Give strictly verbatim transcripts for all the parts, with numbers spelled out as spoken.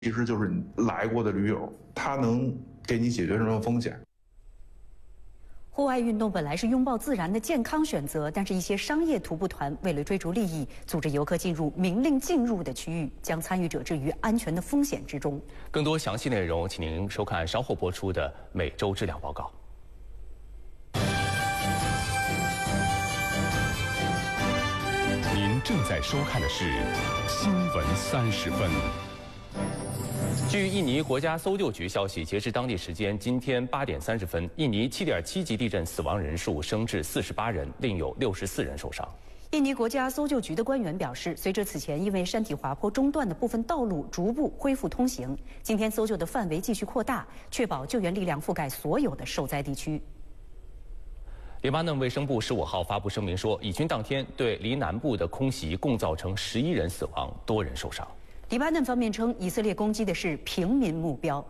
其实就是你来过的驴友，他能给你解决什么风险？ 户外运动本来是拥抱自然的健康选择，但是一些商业徒步团为了追逐利益，组织游客进入明令禁入的区域，将参与者置于安全的风险之中。 更多详细内容，请您收看稍后播出的每周质量报告。 您正在收看的是新闻三十分。 据印尼国家搜救局消息，截至当地时间今天八点三十分，印尼七点七级地震死亡人数升至四十八人，另有六十四人受伤。 印尼国家搜救局的官员表示，随着此前因为山体滑坡中断的部分道路逐步恢复通行，今天搜救的范围继续扩大，确保救援力量覆盖所有的受灾地区。 黎巴嫩卫生部十五号发布声明说，以军当天对黎南部的空袭共造成十一人死亡，多人受伤。 黎巴嫩方面称，以色列攻击的是平民目标。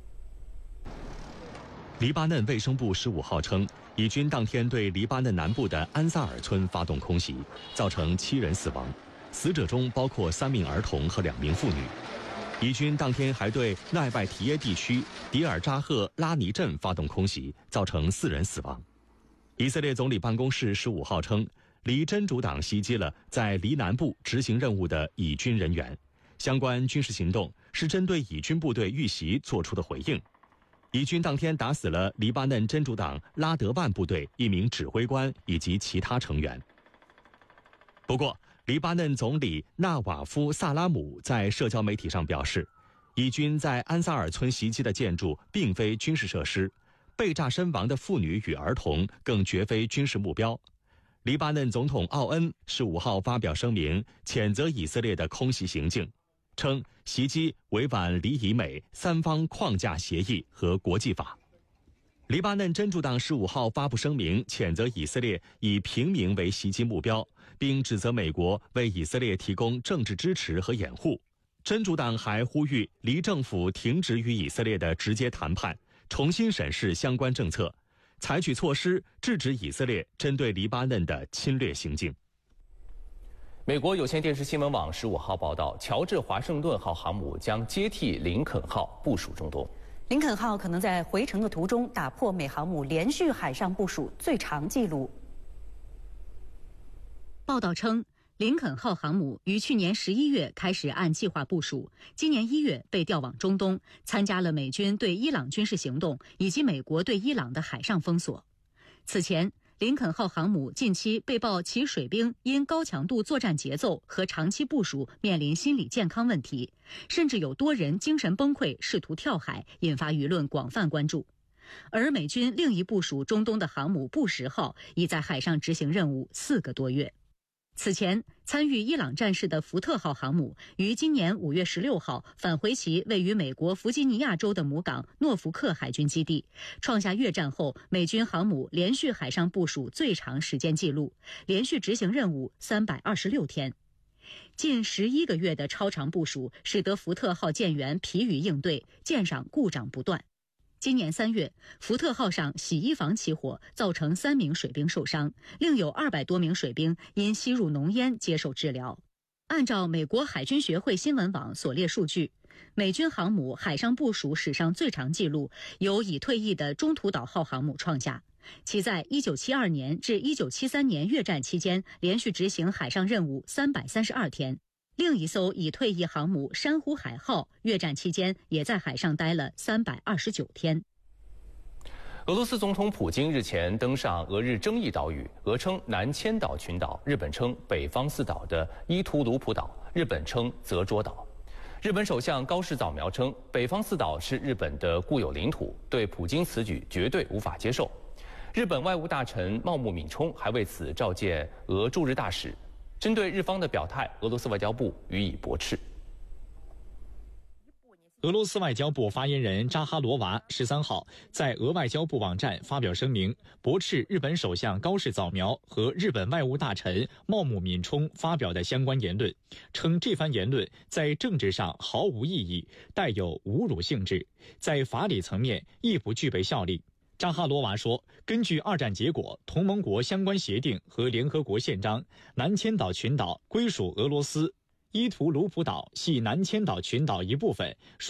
黎巴嫩卫生部十五号称，以军当天对黎巴嫩南部的安萨尔村发动空袭，造成七人死亡，死者中包括三名儿童和两名妇女。以军当天还对奈拜提耶地区迪尔扎赫拉尼镇发动空袭，造成四人死亡。以色列总理办公室十五号称，黎真主党袭击了在黎南部执行任务的以军人员。相关军事行动是针对以军部队遇袭做出的回应。以军当天打死了黎巴嫩真主党拉德万部队一名指挥官以及其他成员。不过，黎巴嫩总理纳瓦夫·萨拉姆在社交媒体上表示，以军在安萨尔村袭击的建筑并非军事设施，被炸身亡的妇女与儿童更绝非军事目标。黎巴嫩总统奥恩十五号发表声明，谴责以色列的空袭行径，称袭击违反黎以美三方框架协议和国际法。黎巴嫩真主党十五号发布声明，谴责以色列以平民为袭击目标，并指责美国为以色列提供政治支持和掩护。真主党还呼吁黎政府停止与以色列的直接谈判，重新审视相关政策，采取措施制止以色列针对黎巴嫩的侵略行径。 美国有线电视新闻网十五号报道，乔治华盛顿号航母将接替林肯号部署中东。 林肯号可能在回程的途中打破美航母连续海上部署最长纪录。 报道称，林肯号航母于去年十一月开始按计划部署，今年一月被调往中东，参加了美军对伊朗军事行动以及美国对伊朗的海上封锁。此前，林肯号航母近期被曝其水兵因高强度作战节奏和长期部署面临心理健康问题，甚至有多人精神崩溃，试图跳海，引发舆论广泛关注。而美军另一部署中东的航母布什号已在海上执行任务四个多月。此前，参与伊朗战事的福特号航母于今年五月十六号返回其位于美国弗吉尼亚州的母港诺福克海军基地，创下越战后美军航母连续海上部署最长时间纪录，连续执行任务三百二十六天。近十一个月的超长部署，使得福特号舰员疲于应对，舰上故障不断。今年三月，福特号上洗衣房起火，造成三名水兵受伤，另有二百多名水兵因吸入浓烟接受治疗。按照美国海军学会新闻网所列数据，美军航母海上部署史上最长纪录由已退役的中途岛号航母创下，其在一九七二年至一九七三年越战期间连续执行海上任务三百三十二天。另一艘已退役航母珊瑚海号越战期间也在海上待了三百二十九天。 俄罗斯总统普京日前登上俄日争议岛屿，俄称南千岛群岛，日本称北方四岛的伊图鲁普岛，日本称泽捉岛。日本首相高市早苗称，北方四岛是日本的固有领土，对普京此举绝对无法接受。日本外务大臣茂木敏充还为此召见俄驻日大使。针对日方的表态，俄罗斯外交部予以驳斥。 俄罗斯外交部发言人扎哈罗娃十三号在俄外交部网站发表声明，驳斥日本首相高市早苗和日本外务大臣茂木敏充发表的相关言论，称这番言论在政治上毫无意义，带有侮辱性质，在法理层面亦不具备效力。扎哈罗娃说，根据二战结果、同盟国相关协定和联合国宪章，南千岛群岛归属俄罗斯， 伊图鲁普岛系南千岛群岛一部分。